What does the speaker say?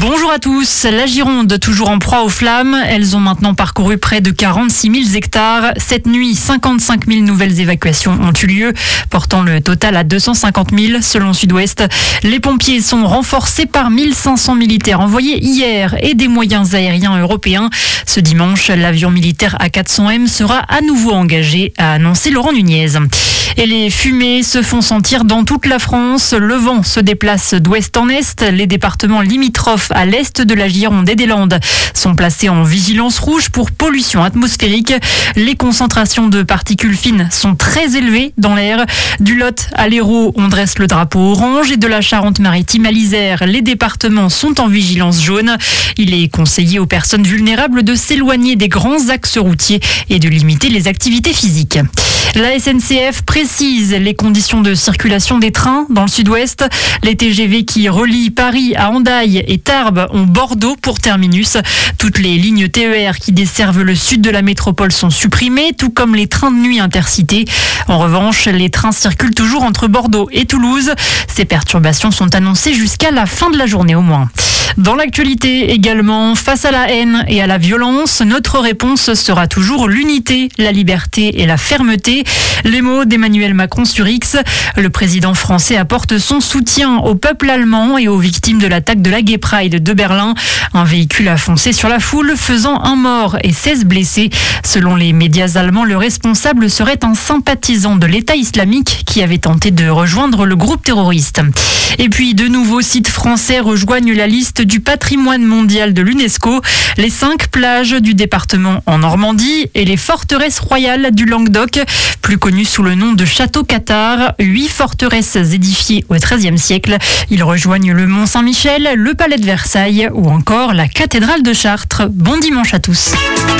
Bonjour à tous. La Gironde, toujours en proie aux flammes. Elles ont maintenant parcouru près de 46 000 hectares. Cette nuit, 55 000 nouvelles évacuations ont eu lieu, portant le total à 250 000 selon Sud-Ouest. Les pompiers sont renforcés par 1500 militaires envoyés hier et des moyens aériens européens. Ce dimanche, l'avion militaire A400M sera à nouveau engagé, a annoncé Laurent Nunez. Et les fumées se font sentir dans toute la France. Le vent se déplace d'ouest en est. Les départements limitrophes à l'est de la Gironde et des Landes sont placés en vigilance rouge pour pollution atmosphérique. Les concentrations de particules fines sont très élevées dans l'air. Du Lot à l'Hérault, on dresse le drapeau orange et de la Charente-Maritime à l'Isère, les départements sont en vigilance jaune. Il est conseillé aux personnes vulnérables de s'éloigner des grands axes routiers et de limiter les activités physiques. La SNCF précise les conditions de circulation des trains dans le sud-ouest. Les TGV qui relient Paris à Hendaye et Tarbes ont Bordeaux pour terminus. Toutes les lignes TER qui desservent le sud de la métropole sont supprimées, tout comme les trains de nuit intercités. En revanche, les trains circulent toujours entre Bordeaux et Toulouse. Ces perturbations sont annoncées jusqu'à la fin de la journée au moins. Dans l'actualité également, face à la haine et à la violence, notre réponse sera toujours l'unité, la liberté et la fermeté. Les mots d'Emmanuel Macron sur X. Le président français apporte son soutien au peuple allemand et aux victimes de l'attaque de la Gay Pride de Berlin. Un véhicule a foncé sur la foule, faisant un mort et 16 blessés. Selon les médias allemands, le responsable serait un sympathisant de l'État islamique qui avait tenté de rejoindre le groupe terroriste. Et puis, de nouveaux sites français rejoignent la liste du patrimoine mondial de l'UNESCO. Les 5 plages du département en Normandie et les forteresses royales du Languedoc, plus connues sous le nom de Château Cathare. 8 forteresses édifiées au XIIIe siècle. Ils rejoignent le Mont Saint-Michel, le Palais de Versailles ou encore la cathédrale de Chartres. Bon dimanche à tous.